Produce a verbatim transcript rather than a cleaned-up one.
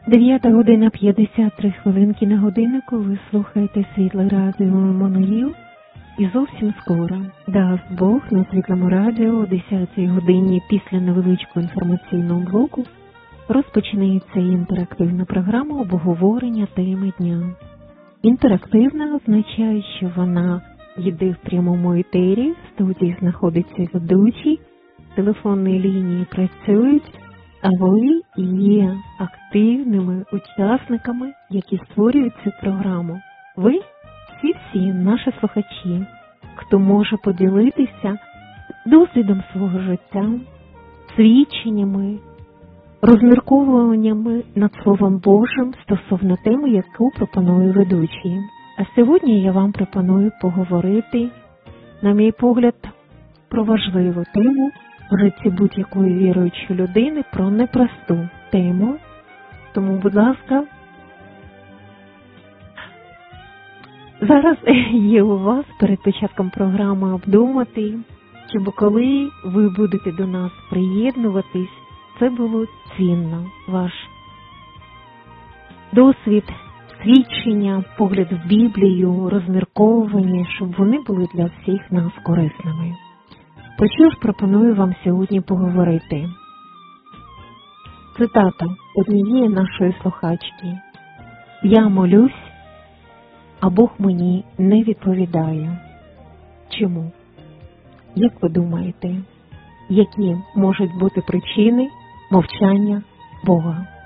дев'ята година п'ятдесят три хвилинки на годиннику. Ви слухаєте Світле Радіо Еммануїл. І зовсім скоро, дасть Бог, на Світлому Радіо о десятій годині після невеличкого інформаційного блоку розпочинається інтерактивна програма обговорення теми дня. Інтерактивна означає, що вона йде в прямому етері, в студії знаходиться ведучий, телефонні лінії працюють, а ви є активними учасниками, які створюють цю програму. Ви всі-всі наші слухачі, хто може поділитися досвідом свого життя, свідченнями, розмірковуваннями над Словом Божим стосовно теми, яку пропонує ведучий. А сьогодні я вам пропоную поговорити, на мій погляд, про важливу тему в житті будь-якої віруючої людини, про непросту тему. Тому, будь ласка, зараз є у вас перед початком програми обдумати, щоб коли ви будете до нас приєднуватись, це було цінно. Ваш досвід, свідчення, погляд в Біблію, розмірковування, щоб вони були для всіх нас корисними. Про що ж пропоную вам сьогодні поговорити? Цитата однієї нашої слухачки. «Я молюсь, а Бог мені не відповідає». Чому? Як ви думаєте, які можуть бути причини мовчання Бога?